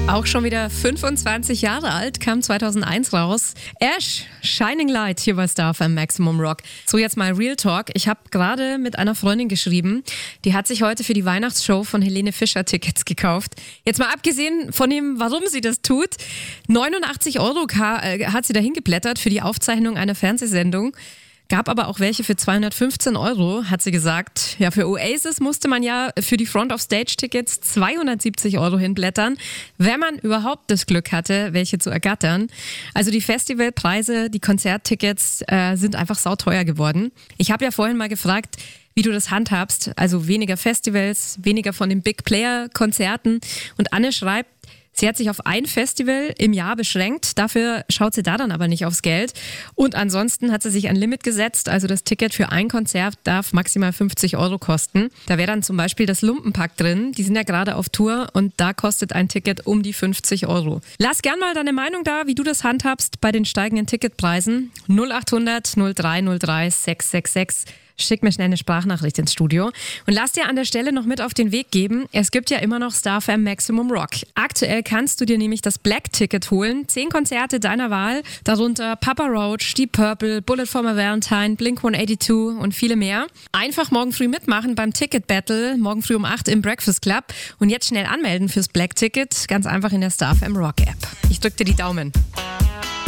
Auch schon wieder 25 Jahre alt, kam 2001 raus. Ash, Shining Light, hier bei Star FM Maximum Rock. So, jetzt mal Real Talk. Ich habe gerade mit einer Freundin geschrieben, die hat sich heute für die Weihnachtsshow von Helene Fischer Tickets gekauft. Jetzt mal abgesehen von dem, warum sie das tut, 89 € hat sie dahin geblättert für die Aufzeichnung einer Fernsehsendung. Gab aber auch welche für 215 €, hat sie gesagt. Ja, für Oasis musste man ja für die Front-of-Stage-Tickets 270 € hinblättern, wenn man überhaupt das Glück hatte, welche zu ergattern. Also die Festivalpreise, die Konzerttickets sind einfach sauteuer geworden. Ich habe ja vorhin mal gefragt, wie du das handhabst. Also weniger Festivals, weniger von den Big-Player-Konzerten. Und Anne schreibt, sie hat sich auf ein Festival im Jahr beschränkt, dafür schaut sie da dann aber nicht aufs Geld. Und ansonsten hat sie sich ein Limit gesetzt, also das Ticket für ein Konzert darf maximal 50 € kosten. Da wäre dann zum Beispiel das Lumpenpack drin, die sind ja gerade auf Tour und da kostet ein Ticket um die 50 €. Lass gern mal deine Meinung da, wie du das handhabst bei den steigenden Ticketpreisen. 0800 0303 666. Schick mir schnell eine Sprachnachricht ins Studio und lass dir an der Stelle noch mit auf den Weg geben, es gibt ja immer noch Star FM Maximum Rock. Aktuell kannst du dir nämlich das Black-Ticket holen, 10 Konzerte deiner Wahl, darunter Papa Roach, Deep Purple, Bullet for My Valentine, Blink-182 und viele mehr. Einfach morgen früh mitmachen beim Ticket-Battle, morgen früh um 8 im Breakfast Club und jetzt schnell anmelden fürs Black-Ticket, ganz einfach in der Star FM Rock App. Ich drück dir die Daumen.